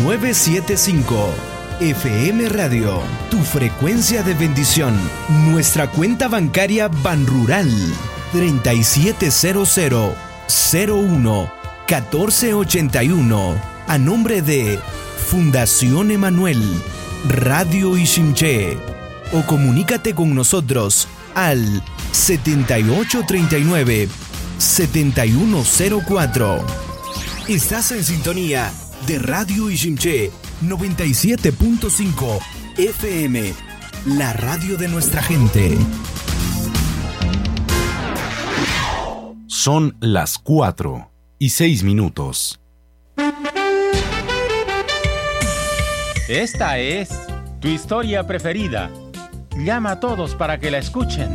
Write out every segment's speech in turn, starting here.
975 FM Radio, tu frecuencia de bendición. Nuestra cuenta bancaria Banrural 3700-01-1481 a nombre de Fundación Emanuel, Radio Iximché. O comunícate con nosotros al 7839-7104. Estás en sintonía de Radio Iximché 97.5 FM, la radio de nuestra gente. Son las 4:06. Esta es tu historia preferida. Llama a todos para que la escuchen.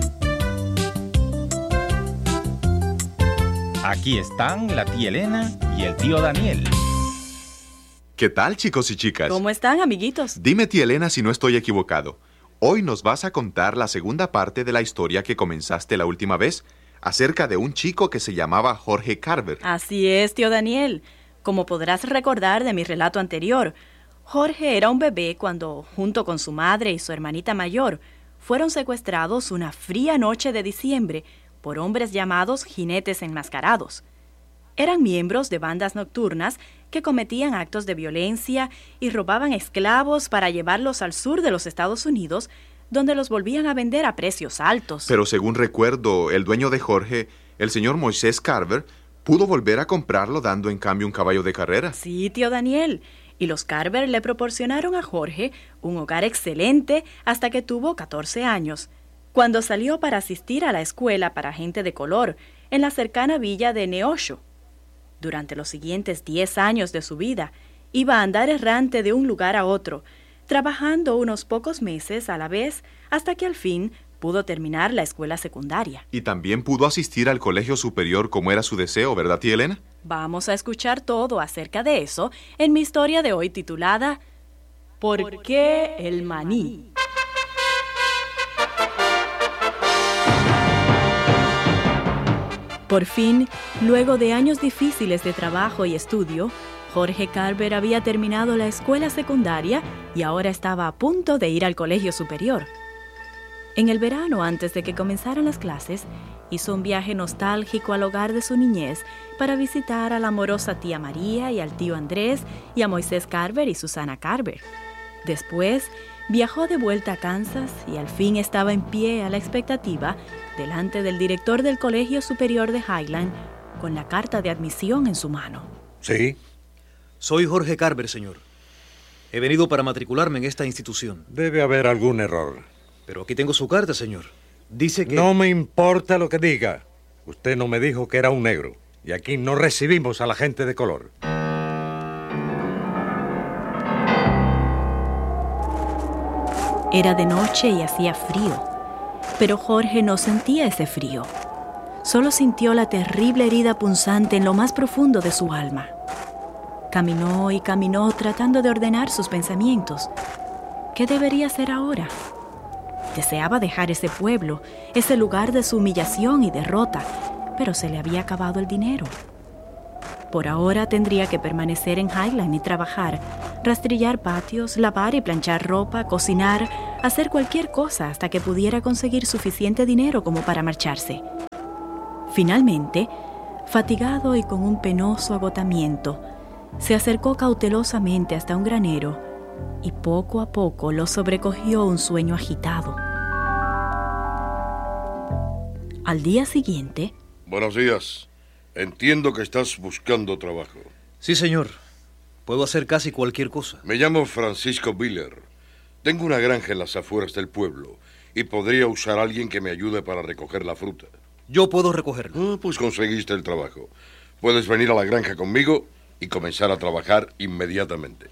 Aquí están la tía Elena y el tío Daniel. ¿Qué tal, chicos y chicas? ¿Cómo están, amiguitos? Dime, tía Elena, si no estoy equivocado. Hoy nos vas a contar la segunda parte de la historia que comenzaste la última vez, acerca de un chico que se llamaba Jorge Carver. Así es, tío Daniel. Como podrás recordar de mi relato anterior, Jorge era un bebé cuando, junto con su madre y su hermanita mayor, fueron secuestrados una fría noche de diciembre por hombres llamados jinetes enmascarados. Eran miembros de bandas nocturnas que cometían actos de violencia y robaban esclavos para llevarlos al sur de los Estados Unidos, donde los volvían a vender a precios altos. Pero según recuerdo, el dueño de Jorge, el señor Moisés Carver, pudo volver a comprarlo dando en cambio un caballo de carrera. Sí, tío Daniel. Y los Carver le proporcionaron a Jorge un hogar excelente hasta que tuvo 14 años, cuando salió para asistir a la escuela para gente de color en la cercana villa de Neosho. Durante los siguientes 10 años de su vida, iba a andar errante de un lugar a otro, trabajando unos pocos meses a la vez hasta que al fin pudo terminar la escuela secundaria. Y también pudo asistir al colegio superior como era su deseo, ¿verdad, tía Elena? Vamos a escuchar todo acerca de eso en mi historia de hoy titulada ¿Por qué el maní? Por fin, luego de años difíciles de trabajo y estudio, Jorge Carver había terminado la escuela secundaria y ahora estaba a punto de ir al colegio superior. En el verano, antes de que comenzaran las clases, hizo un viaje nostálgico al hogar de su niñez para visitar a la amorosa tía María y al tío Andrés y a Moisés Carver y Susana Carver. Después, viajó de vuelta a Kansas y al fin estaba en pie a la expectativa delante del director del Colegio Superior de Highland con la carta de admisión en su mano. Sí. Soy Jorge Carver, señor. He venido para matricularme en esta institución. Debe haber algún error. Pero aquí tengo su carta, señor. Dice que... No me importa lo que diga. Usted no me dijo que era un negro. Y aquí no recibimos a la gente de color. Era de noche y hacía frío, pero Jorge no sentía ese frío. Solo sintió la terrible herida punzante en lo más profundo de su alma. Caminó y caminó tratando de ordenar sus pensamientos. ¿Qué debería hacer ahora? Deseaba dejar ese pueblo, ese lugar de su humillación y derrota, pero se le había acabado el dinero. Por ahora tendría que permanecer en Highland y trabajar, rastrillar patios, lavar y planchar ropa, cocinar, hacer cualquier cosa hasta que pudiera conseguir suficiente dinero como para marcharse. Finalmente, fatigado y con un penoso agotamiento, se acercó cautelosamente hasta un granero y poco a poco lo sobrecogió un sueño agitado. Al día siguiente... Buenos días. Entiendo que estás buscando trabajo. Sí, señor. Puedo hacer casi cualquier cosa. Me llamo Francisco Biller. Tengo una granja en las afueras del pueblo y podría usar a alguien que me ayude para recoger la fruta. Yo puedo recogerlo. Pues conseguiste el trabajo. Puedes venir a la granja conmigo y comenzar a trabajar inmediatamente.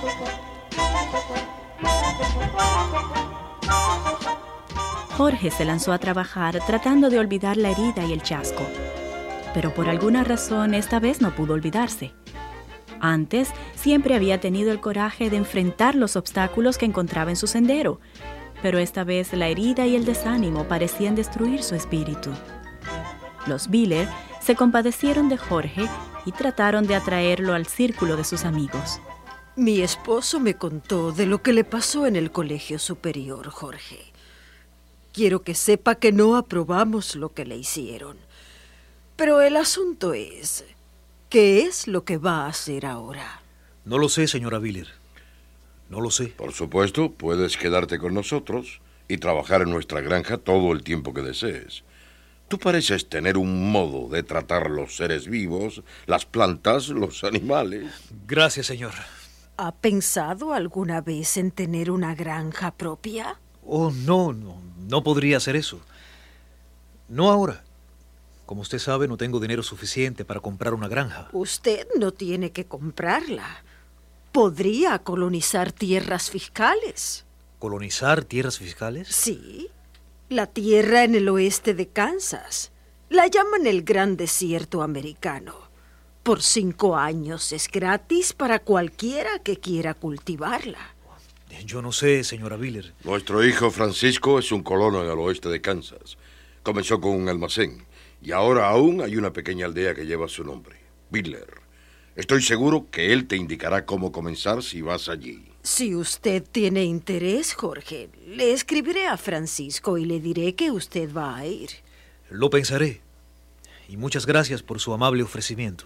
Jorge se lanzó a trabajar tratando de olvidar la herida y el chasco. Pero por alguna razón esta vez no pudo olvidarse. Antes siempre había tenido el coraje de enfrentar los obstáculos que encontraba en su sendero, pero esta vez la herida y el desánimo parecían destruir su espíritu. Los Biller se compadecieron de Jorge y trataron de atraerlo al círculo de sus amigos. Mi esposo me contó de lo que le pasó en el colegio superior, Jorge. Quiero que sepa que no aprobamos lo que le hicieron. Pero el asunto es, ¿qué es lo que va a hacer ahora? No lo sé, señora Biller. No lo sé. Por supuesto, puedes quedarte con nosotros y trabajar en nuestra granja todo el tiempo que desees. Tú pareces tener un modo de tratar los seres vivos, las plantas, los animales. Gracias, señor. ¿Ha pensado alguna vez en tener una granja propia? Oh, no podría hacer eso. No ahora. Como usted sabe, no tengo dinero suficiente para comprar una granja. Usted no tiene que comprarla. Podría colonizar tierras fiscales. ¿Colonizar tierras fiscales? Sí. La tierra en el oeste de Kansas. La llaman el Gran Desierto Americano. Por 5 años es gratis para cualquiera que quiera cultivarla. Yo no sé, señora Biller. Nuestro hijo Francisco es un colono en el oeste de Kansas. Comenzó con un almacén y ahora aún hay una pequeña aldea que lleva su nombre, Biller. Estoy seguro que él te indicará cómo comenzar si vas allí. Si usted tiene interés, Jorge, le escribiré a Francisco y le diré que usted va a ir. Lo pensaré. Y muchas gracias por su amable ofrecimiento.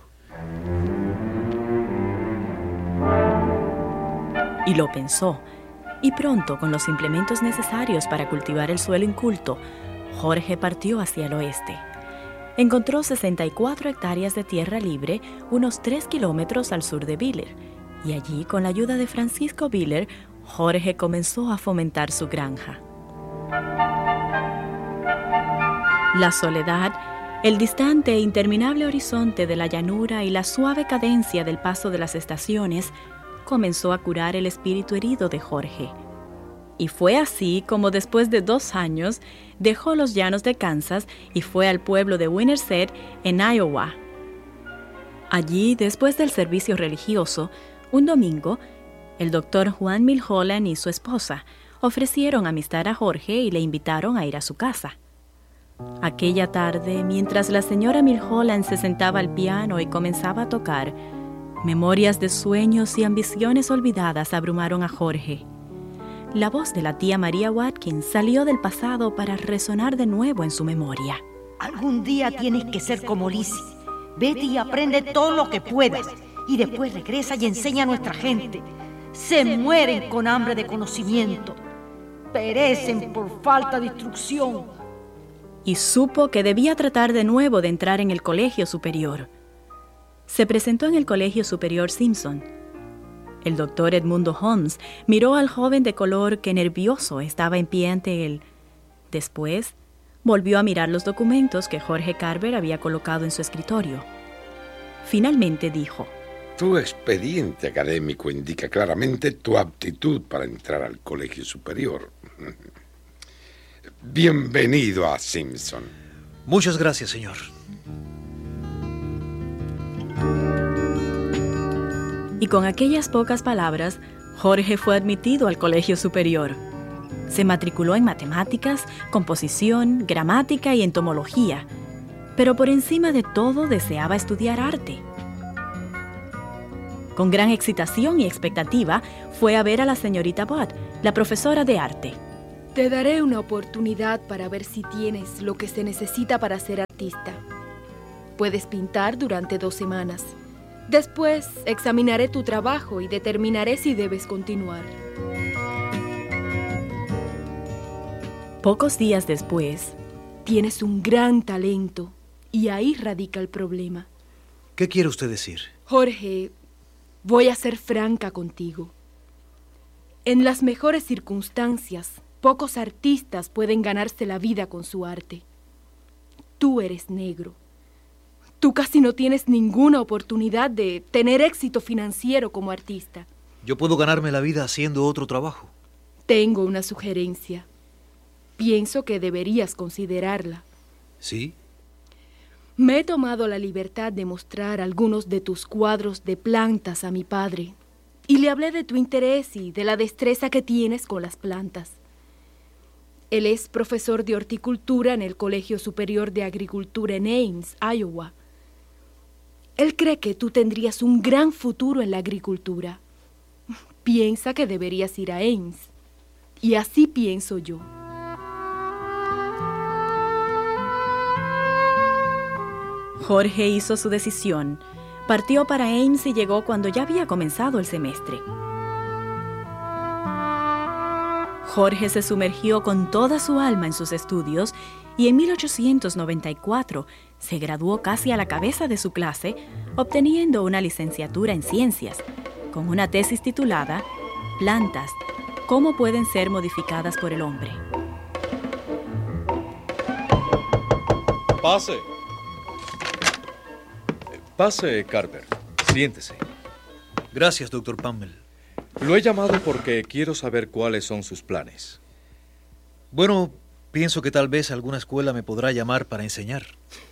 Y lo pensó. Y pronto, con los implementos necesarios para cultivar el suelo inculto, Jorge partió hacia el oeste. Encontró 64 hectáreas de tierra libre, unos 3 kilómetros al sur de Biller, y allí, con la ayuda de Francisco Biller, Jorge comenzó a fomentar su granja. La soledad, el distante e interminable horizonte de la llanura y la suave cadencia del paso de las estaciones comenzó a curar el espíritu herido de Jorge. Y fue así como después de 2 años dejó los llanos de Kansas y fue al pueblo de Winterset, en Iowa. Allí, después del servicio religioso, un domingo, el doctor Juan Milholland y su esposa ofrecieron amistad a Jorge y le invitaron a ir a su casa. Aquella tarde, mientras la señora Milholland se sentaba al piano y comenzaba a tocar, memorias de sueños y ambiciones olvidadas abrumaron a Jorge. La voz de la tía María Watkins salió del pasado para resonar de nuevo en su memoria. Algún día tienes que ser como Lizzie. Vete y aprende todo lo que puedas. Y después regresa y enseña a nuestra gente. Se mueren con hambre de conocimiento. Perecen por falta de instrucción. Y supo que debía tratar de nuevo de entrar en el colegio superior. Se presentó en el colegio superior Simpson. El doctor Edmundo Holmes miró al joven de color que nervioso estaba en pie ante él. Después, volvió a mirar los documentos que Jorge Carver había colocado en su escritorio. Finalmente dijo: Tu expediente académico indica claramente tu aptitud para entrar al colegio superior. Bienvenido a Simpson. Muchas gracias, señor. Y con aquellas pocas palabras, Jorge fue admitido al colegio superior. Se matriculó en matemáticas, composición, gramática y entomología, pero por encima de todo deseaba estudiar arte. Con gran excitación y expectativa, fue a ver a la señorita Budd, la profesora de arte. Te daré una oportunidad para ver si tienes lo que se necesita para ser artista. Puedes pintar durante 2 semanas. Después examinaré tu trabajo y determinaré si debes continuar. Pocos días después, tienes un gran talento y ahí radica el problema. ¿Qué quiere usted decir? Jorge, voy a ser franca contigo. En las mejores circunstancias, pocos artistas pueden ganarse la vida con su arte. Tú eres negro. Tú casi no tienes ninguna oportunidad de tener éxito financiero como artista. Yo puedo ganarme la vida haciendo otro trabajo. Tengo una sugerencia. Pienso que deberías considerarla. ¿Sí? Me he tomado la libertad de mostrar algunos de tus cuadros de plantas a mi padre. Y le hablé de tu interés y de la destreza que tienes con las plantas. Él es profesor de horticultura en el Colegio Superior de Agricultura en Ames, Iowa. Él cree que tú tendrías un gran futuro en la agricultura. piensa que deberías ir a Ames. Y así pienso yo. Jorge hizo su decisión. Partió para Ames y llegó cuando ya había comenzado el semestre. Jorge se sumergió con toda su alma en sus estudios y en 1894 se graduó casi a la cabeza de su clase, obteniendo una licenciatura en ciencias, con una tesis titulada Plantas, ¿cómo pueden ser modificadas por el hombre? Pase. Pase, Carver. Siéntese. Gracias, doctor Pammel. Lo he llamado porque quiero saber cuáles son sus planes. Bueno, pienso que tal vez alguna escuela me podrá llamar para enseñar.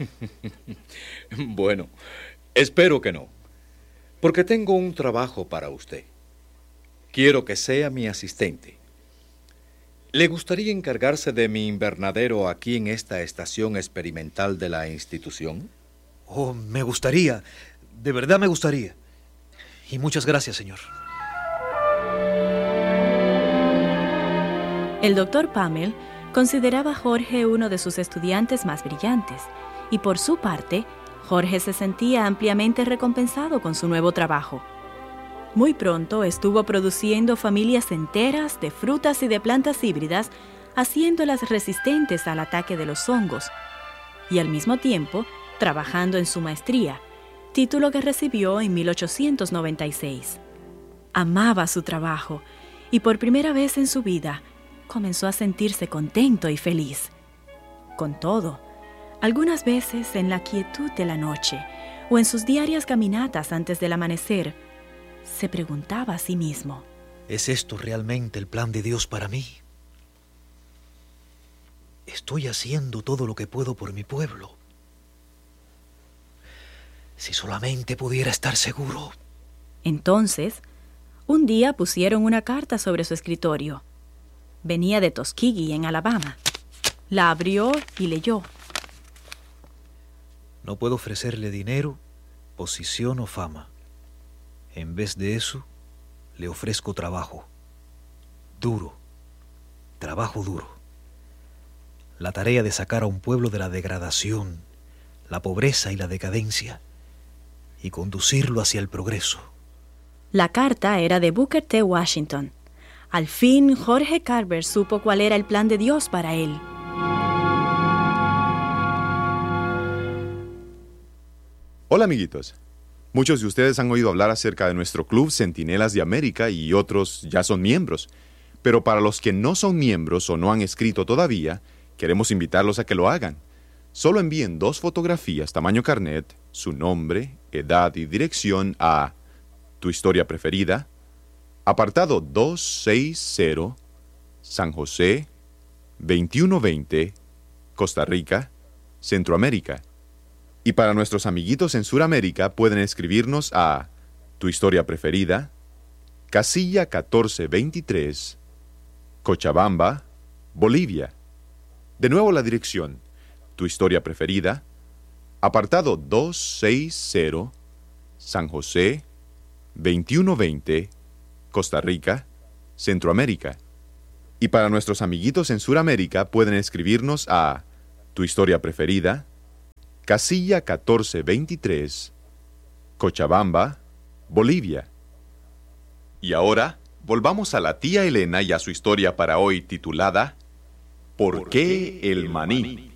Bueno, espero que no, porque tengo un trabajo para usted. Quiero que sea mi asistente. ¿Le gustaría encargarse de mi invernadero aquí en esta estación experimental de la institución? Oh, me gustaría. De verdad me gustaría. Y muchas gracias, señor. El doctor Pammel consideraba a Jorge uno de sus estudiantes más brillantes, y por su parte, Jorge se sentía ampliamente recompensado con su nuevo trabajo. Muy pronto estuvo produciendo familias enteras de frutas y de plantas híbridas, haciéndolas resistentes al ataque de los hongos, y al mismo tiempo trabajando en su maestría, título que recibió en 1896. Amaba su trabajo y por primera vez en su vida comenzó a sentirse contento y feliz. Con todo, algunas veces en la quietud de la noche o en sus diarias caminatas antes del amanecer, se preguntaba a sí mismo: ¿es esto realmente el plan de Dios para mí? ¿Estoy haciendo todo lo que puedo por mi pueblo? Si solamente pudiera estar seguro. Entonces, un día pusieron una carta sobre su escritorio. Venía de Tuskegee, en Alabama. La abrió y leyó: no puedo ofrecerle dinero, posición o fama. En vez de eso, le ofrezco trabajo. Duro. Trabajo duro. La tarea de sacar a un pueblo de la degradación, la pobreza y la decadencia, y conducirlo hacia el progreso. La carta era de Booker T. Washington. Al fin, Jorge Carver supo cuál era el plan de Dios para él. Hola, amiguitos. Muchos de ustedes han oído hablar acerca de nuestro club Centinelas de América y otros ya son miembros. Pero para los que no son miembros o no han escrito todavía, queremos invitarlos a que lo hagan. Solo envíen 2 fotografías tamaño carnet, su nombre, edad y dirección a Tu Historia Preferida, apartado 260, San José, 2120, Costa Rica, Centroamérica. Y para nuestros amiguitos en Sudamérica pueden escribirnos a Tu Historia Preferida, casilla 1423, Cochabamba, Bolivia. De nuevo la dirección: Tu Historia Preferida, apartado 260, San José, 2120, Costa Rica, Centroamérica. Y para nuestros amiguitos en Sudamérica pueden escribirnos a Tu Historia Preferida, casilla 1423, Cochabamba, Bolivia. Y ahora, volvamos a la tía Elena y a su historia para hoy titulada ¿Por qué el maní?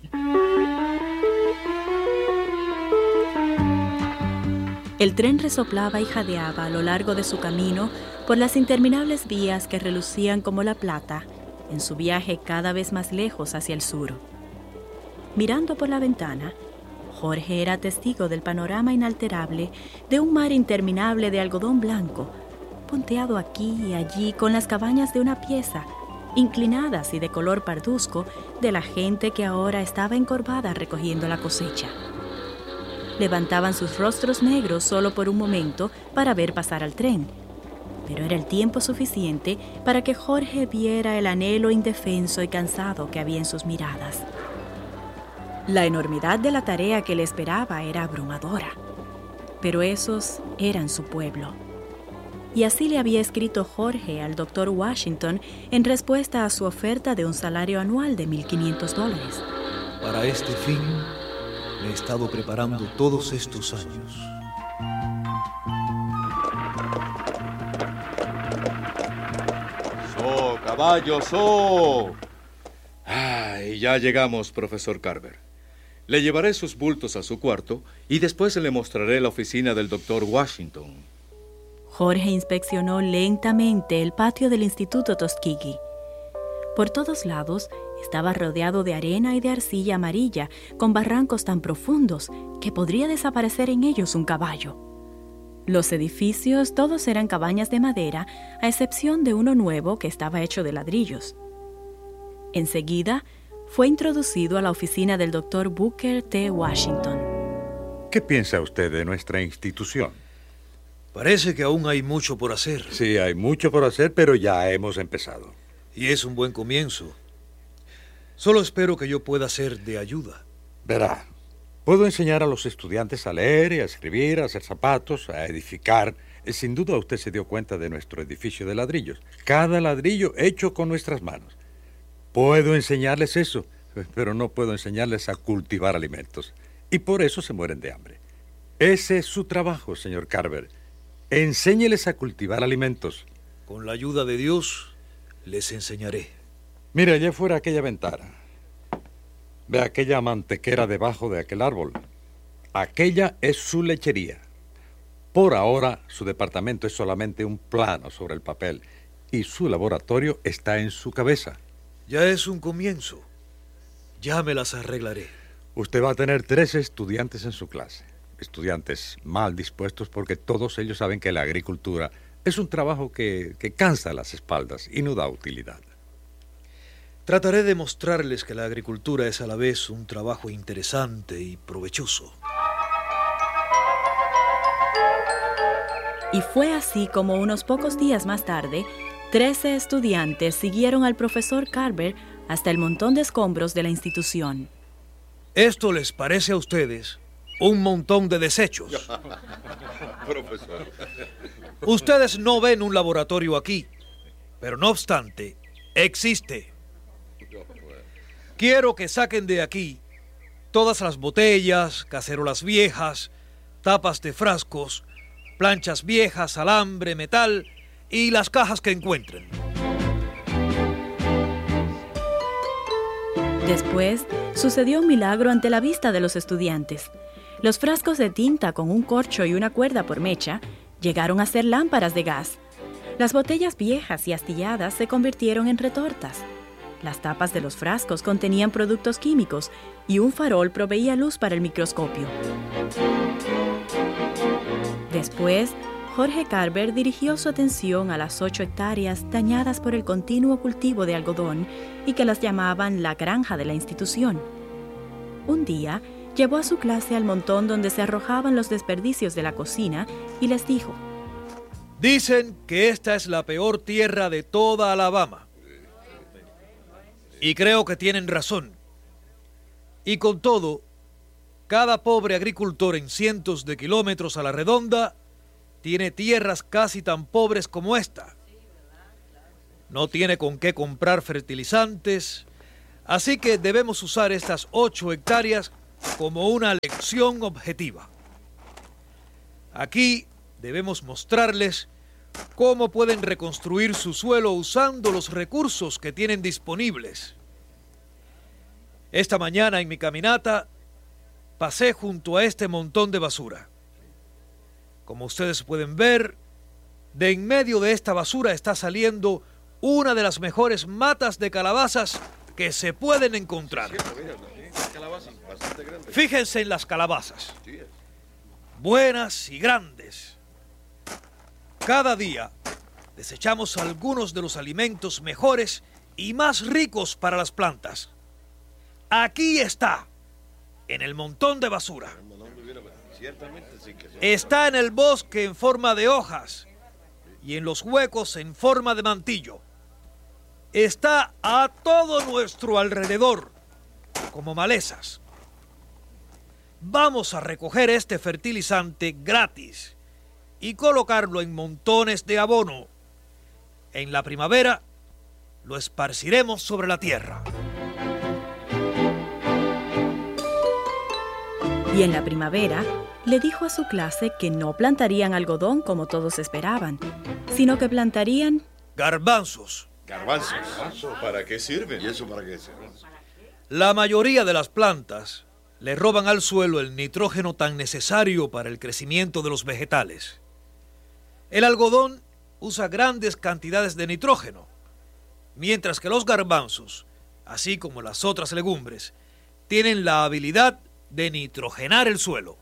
El tren resoplaba y jadeaba a lo largo de su camino por las interminables vías que relucían como la plata en su viaje cada vez más lejos hacia el sur. Mirando por la ventana, Jorge era testigo del panorama inalterable de un mar interminable de algodón blanco, punteado aquí y allí con las cabañas de una pieza, inclinadas y de color parduzco, de la gente que ahora estaba encorvada recogiendo la cosecha. Levantaban sus rostros negros solo por un momento para ver pasar al tren, pero era el tiempo suficiente para que Jorge viera el anhelo indefenso y cansado que había en sus miradas. La enormidad de la tarea que le esperaba era abrumadora, pero esos eran su pueblo. y así le había escrito Jorge al Dr. Washington en respuesta a su oferta de un salario anual de $1,500. Para este fin me he estado preparando todos estos años. ¡So, caballo, so! ¡Ay, ya llegamos, profesor Carver! Le llevaré sus bultos a su cuarto y después le mostraré la oficina del Dr. Washington. Jorge inspeccionó lentamente el patio del Instituto Tuskegee. Por todos lados estaba rodeado de arena y de arcilla amarilla, con barrancos tan profundos que podría desaparecer en ellos un caballo. Los edificios todos eran cabañas de madera, a excepción de uno nuevo que estaba hecho de ladrillos. Enseguida, fue introducido a la oficina del Dr. Booker T. Washington. ¿Qué piensa usted de nuestra institución? Parece que aún hay mucho por hacer. Sí, hay mucho por hacer, pero ya hemos empezado. Y es un buen comienzo. Solo espero que yo pueda ser de ayuda. Verá, puedo enseñar a los estudiantes a leer y a escribir, a hacer zapatos, a edificar. Sin duda usted se dio cuenta de nuestro edificio de ladrillos. Cada ladrillo hecho con nuestras manos. Puedo enseñarles eso, pero no puedo enseñarles a cultivar alimentos. Y por eso se mueren de hambre. Ese es su trabajo, señor Carver. Enséñeles a cultivar alimentos. Con la ayuda de Dios, les enseñaré. Mire, allá fuera aquella ventana. Ve aquella mantequera debajo de aquel árbol. Aquella es su lechería. Por ahora, su departamento es solamente un plano sobre el papel y su laboratorio está en su cabeza. Ya es un comienzo. Ya me las arreglaré. Usted va a tener 3 estudiantes en su clase. Estudiantes mal dispuestos porque todos ellos saben que la agricultura es un trabajo que cansa las espaldas y no da utilidad. Trataré de mostrarles que la agricultura es a la vez un trabajo interesante y provechoso. Y fue así como unos pocos días más tarde, 13 estudiantes siguieron al profesor Carver hasta el montón de escombros de la institución. ¿Esto les parece a ustedes un montón de desechos? Profesor. Ustedes no ven un laboratorio aquí, pero no obstante, existe. Quiero que saquen de aquí todas las botellas, cacerolas viejas, tapas de frascos, planchas viejas, alambre, metal y las cajas que encuentren. Después, sucedió un milagro ante la vista de los estudiantes. Los frascos de tinta con un corcho y una cuerda por mecha llegaron a ser lámparas de gas. Las botellas viejas y astilladas se convirtieron en retortas. Las tapas de los frascos contenían productos químicos y un farol proveía luz para el microscopio. Después, Jorge Carver dirigió su atención a las 8 hectáreas dañadas por el continuo cultivo de algodón y que las llamaban la granja de la institución. Un día, llevó a su clase al montón donde se arrojaban los desperdicios de la cocina y les dijo: Dicen que esta es la peor tierra de toda Alabama. Y creo que tienen razón. Y con todo, cada pobre agricultor en cientos de kilómetros a la redonda tiene tierras casi tan pobres como esta. No tiene con qué comprar fertilizantes, así que debemos usar estas 8 hectáreas como una lección objetiva. Aquí debemos mostrarles cómo pueden reconstruir su suelo usando los recursos que tienen disponibles. Esta mañana en mi caminata pasé junto a este montón de basura. Como ustedes pueden ver, de en medio de esta basura está saliendo una de las mejores matas de calabazas que se pueden encontrar. Fíjense en las calabazas, buenas y grandes. Cada día desechamos algunos de los alimentos mejores y más ricos para las plantas. Aquí está, en el montón de basura. Está en el bosque en forma de hojas y en los huecos en forma de mantillo. Está a todo nuestro alrededor, como malezas. Vamos a recoger este fertilizante gratis y colocarlo en montones de abono. En la primavera lo esparciremos sobre la tierra. Y en la primavera le dijo a su clase que no plantarían algodón como todos esperaban, sino que plantarían garbanzos. ¿Garbanzos? ¿Para qué sirven? ¿Y eso para qué sirve? La mayoría de las plantas le roban al suelo el nitrógeno tan necesario para el crecimiento de los vegetales. El algodón usa grandes cantidades de nitrógeno, mientras que los garbanzos, así como las otras legumbres, tienen la habilidad de nitrogenar el suelo.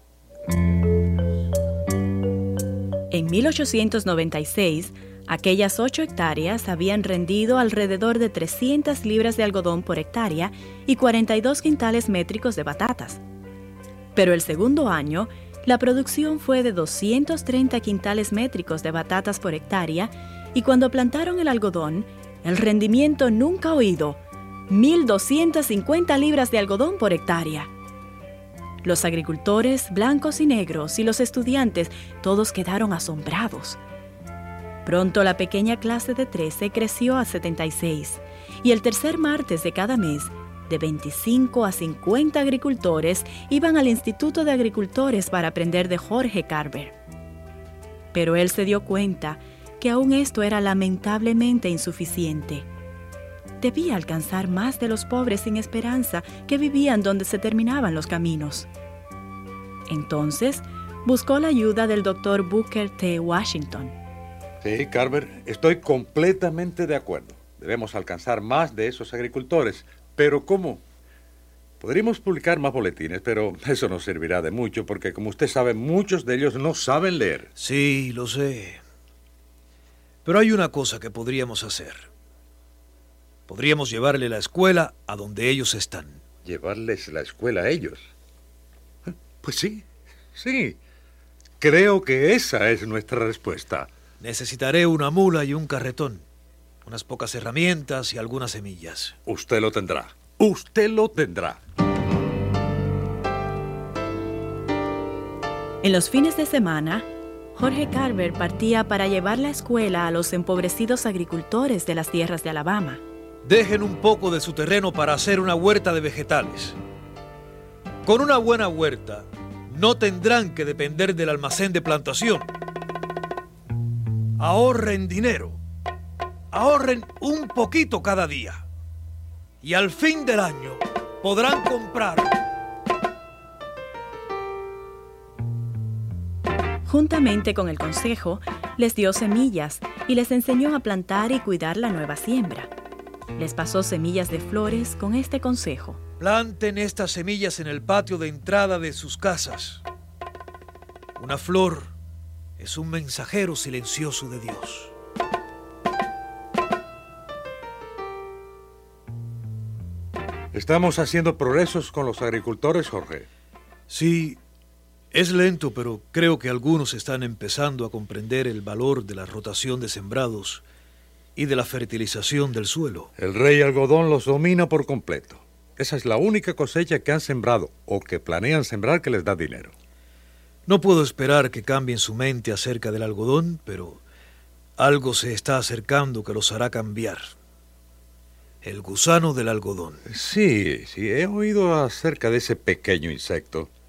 En 1896, aquellas 8 hectáreas habían rendido alrededor de 300 libras de algodón por hectárea y 42 quintales métricos de batatas. Pero el segundo año, la producción fue de 230 quintales métricos de batatas por hectárea y cuando plantaron el algodón, el rendimiento nunca oído, 1.250 libras de algodón por hectárea. Los agricultores, blancos y negros, y los estudiantes, todos quedaron asombrados. Pronto la pequeña clase de 13 creció a 76, y el tercer martes de cada mes, de 25 a 50 agricultores iban al Instituto de Agricultores para aprender de Jorge Carver. Pero él se dio cuenta que aún esto era lamentablemente insuficiente. Debía alcanzar más de los pobres sin esperanza que vivían donde se terminaban los caminos. Entonces, buscó la ayuda del Dr. Booker T. Washington. Sí, Carver, estoy completamente de acuerdo. Debemos alcanzar más de esos agricultores. ¿Pero cómo? Podríamos publicar más boletines, pero eso no servirá de mucho porque, como usted sabe, muchos de ellos no saben leer. Sí, lo sé. Pero hay una cosa que podríamos hacer. Podríamos llevarle la escuela a donde ellos están. ¿Llevarles la escuela a ellos? Pues sí. Creo que esa es nuestra respuesta. Necesitaré una mula y un carretón, unas pocas herramientas y algunas semillas. Usted lo tendrá. Usted lo tendrá. En los fines de semana, Jorge Carver partía para llevar la escuela a los empobrecidos agricultores de las tierras de Alabama. Dejen un poco de su terreno para hacer una huerta de vegetales. Con una buena huerta, no tendrán que depender del almacén de plantación. Ahorren dinero. Ahorren un poquito cada día. Y al fin del año podrán comprar. Juntamente con el consejo, les dio semillas y les enseñó a plantar y cuidar la nueva siembra. Les pasó semillas de flores con este consejo. Planten estas semillas en el patio de entrada de sus casas. Una flor es un mensajero silencioso de Dios. ¿Estamos haciendo progresos con los agricultores, Jorge? Sí, es lento, pero creo que algunos están empezando a comprender el valor de la rotación de sembrados y de la fertilización del suelo. El rey algodón los domina por completo. Esa es la única cosecha que han sembrado o que planean sembrar que les da dinero. No puedo esperar que cambien su mente acerca del algodón, pero algo se está acercando que los hará cambiar. El gusano del algodón. Sí, he oído acerca de ese pequeño insecto.